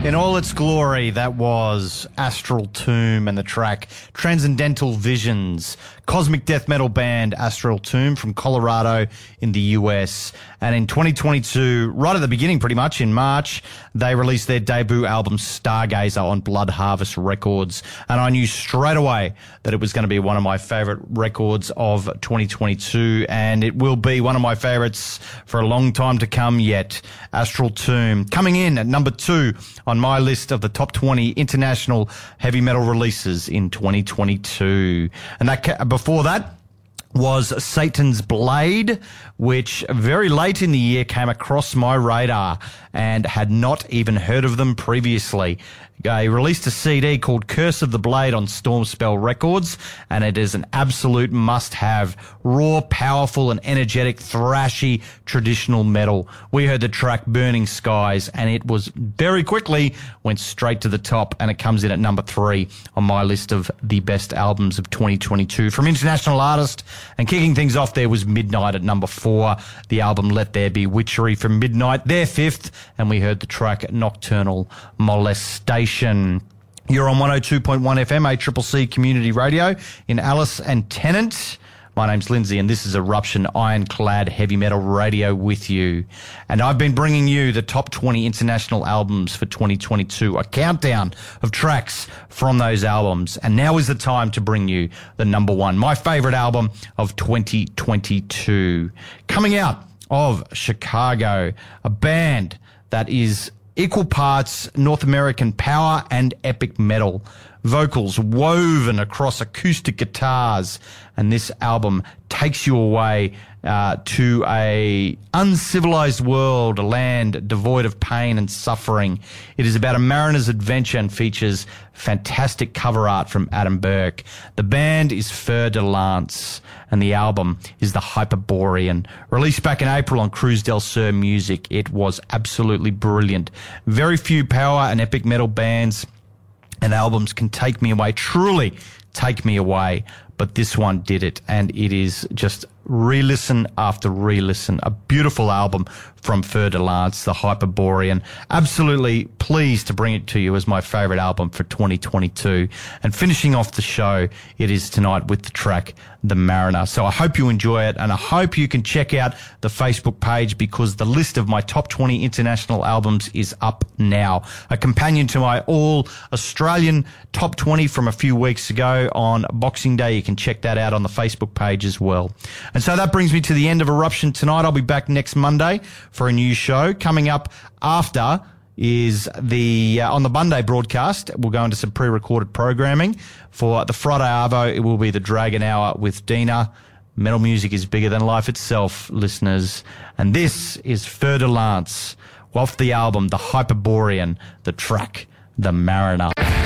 In all its glory, that was Astral Tomb and the track Transcendental Visions, cosmic death metal band Astral Tomb from Colorado in the US. And in 2022, right at the beginning pretty much, in March, they released their debut album Stargazer on Blood Harvest Records. And I knew straight away that it was going to be one of my favorite records of 2022, and it will be one of my favorites for a long time to come yet. Astral Tomb coming in at number 2 on my list of the top 20 international heavy metal releases in 2022. And that before that was Satan's Blade, which very late in the year came across my radar and had not even heard of them previously. They released a CD called Curse of the Blade on Stormspell Records, and it is an absolute must-have. Raw, powerful, and energetic, thrashy, traditional metal. We heard the track Burning Skies, and it was very quickly went straight to the top, and it comes in at number 3 on my list of the best albums of 2022 from international artists. And kicking things off there was Midnight at number 4. The album Let There Be Witchery from Midnight, their 5th, and we heard the track Nocturnal Molestation. You're on 102.1 FM, ACCC Community Radio in Alice and Tennant. My name's Lindsay, and this is Eruption Ironclad Heavy Metal Radio with you. And I've been bringing you the top 20 international albums for 2022, a countdown of tracks from those albums. And now is the time to bring you the number 1, my favorite album of 2022. Coming out of Chicago, a band that is equal parts North American power and epic metal. Vocals woven across acoustic guitars, and this album takes you away to a uncivilized world, a land devoid of pain and suffering. It is about a mariner's adventure and features fantastic cover art from Adam Burke. The band is Fer de Lance, and the album is The Hyperborean. Released back in April on Cruz del Sur Music, it was absolutely brilliant. Very few power and epic metal bands and albums can take me away, truly take me away, but this one did it, and it is just re-listen after re-listen. A beautiful album from Fer de Lance, The Hyperborean. Absolutely pleased to bring it to you as my favorite album for 2022. And finishing off the show, it is tonight with the track The Mariner. So I hope you enjoy it, and I hope you can check out the Facebook page, because the list of my top 20 international albums is up now. A companion to my all Australian top 20 from a few weeks ago on Boxing Day. You can check that out on the Facebook page as well. And so that brings me to the end of Eruption tonight. I'll be back next Monday for a new show. Coming up after is on the Monday broadcast, we'll go into some pre-recorded programming. For the Friday Arvo, it will be the Dragon Hour with Dina. Metal music is bigger than life itself, listeners. And this is Fer de Lance, off the album The Hyperborean, the track The Mariner.